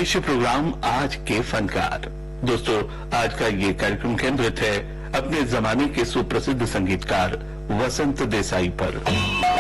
विशेष programme आज के फनकार। दोस्तों, आज का ये कार्यक्रम केंद्रित है अपने जमाने के सुप्रसिद्ध संगीतकार वसंत देसाई पर।